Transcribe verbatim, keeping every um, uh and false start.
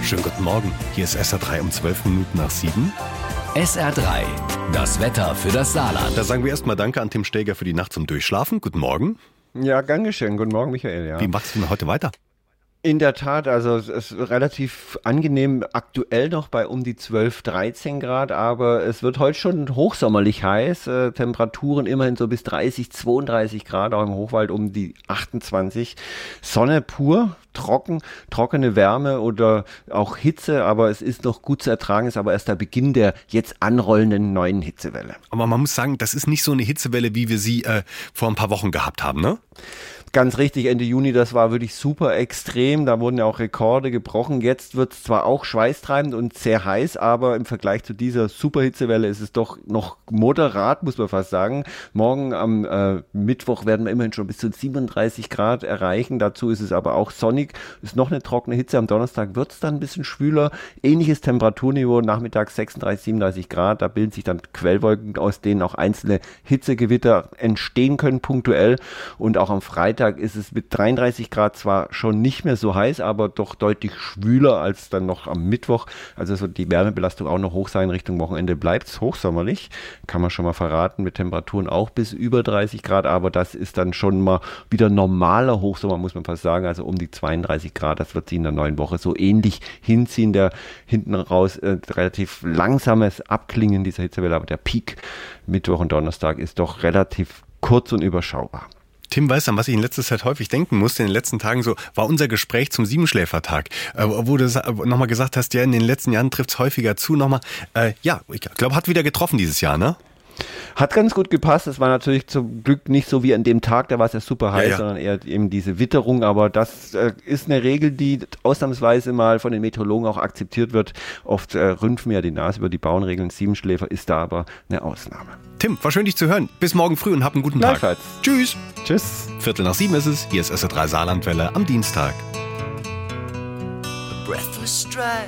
Schönen guten Morgen, hier ist S R drei um zwölf Minuten nach sieben. S R drei, das Wetter für das Saarland. Da sagen wir erstmal Danke an Tim Steger für die Nacht zum Durchschlafen. Guten Morgen. Ja, gern geschehen. Guten Morgen, Michael. Ja. Wie machst du denn heute weiter? In der Tat, also es ist relativ angenehm, aktuell noch bei um die zwölf, dreizehn Grad, aber es wird heute schon hochsommerlich heiß, äh, Temperaturen immerhin so bis dreißig, zweiunddreißig Grad, auch im Hochwald um die achtundzwanzig. Sonne pur, trocken, trockene Wärme oder auch Hitze, aber es ist noch gut zu ertragen, ist aber erst der Beginn der jetzt anrollenden neuen Hitzewelle. Aber man muss sagen, das ist nicht so eine Hitzewelle, wie wir sie äh, vor ein paar Wochen gehabt haben, ne? Ganz richtig, Ende Juni, das war wirklich super extrem, da wurden ja auch Rekorde gebrochen. Jetzt wird es zwar auch schweißtreibend und sehr heiß, aber im Vergleich zu dieser Superhitzewelle ist es doch noch moderat, muss man fast sagen. Morgen am äh, Mittwoch werden wir immerhin schon bis zu siebenunddreißig Grad erreichen, dazu ist es aber auch sonnig, ist noch eine trockene Hitze, am Donnerstag wird es dann ein bisschen schwüler. Ähnliches Temperaturniveau, nachmittags sechsunddreißig, siebenunddreißig Grad, da bilden sich dann Quellwolken, aus denen auch einzelne Hitzegewitter entstehen können, punktuell, und auch am Freitag ist es mit dreiunddreißig Grad zwar schon nicht mehr so heiß, aber doch deutlich schwüler als dann noch am Mittwoch. Also so die Wärmebelastung auch noch hoch sein. Richtung Wochenende bleibt es hochsommerlich, kann man schon mal verraten, mit Temperaturen auch bis über dreißig Grad, aber das ist dann schon mal wieder normaler Hochsommer, muss man fast sagen, also um die zweiunddreißig Grad, das wird sich in der neuen Woche so ähnlich hinziehen. Der hinten raus äh, relativ langsames Abklingen dieser Hitzewelle, aber der Peak Mittwoch und Donnerstag ist doch relativ kurz und überschaubar. Tim, weißt du, an was ich in letzter Zeit häufig denken musste, in den letzten Tagen so, war unser Gespräch zum Siebenschläfertag, äh, wo du nochmal gesagt hast, ja, in den letzten Jahren trifft es häufiger zu, nochmal, äh, ja, ich glaube, hat wieder getroffen dieses Jahr, ne? Hat ganz gut gepasst, es war natürlich zum Glück nicht so wie an dem Tag, da war es ja super heiß, ja, ja. sondern eher eben diese Witterung, aber das äh, ist eine Regel, die ausnahmsweise mal von den Meteorologen auch akzeptiert wird. Oft äh, rümpfen ja die Nase über die Bauernregeln, Siebenschläfer ist da aber eine Ausnahme. Tim, war schön dich zu hören. Bis morgen früh und hab einen guten Tag. Tschüss. Tschüss. Viertel nach sieben ist es, hier ist S R drei Saarlandwelle am Dienstag. A breathless stride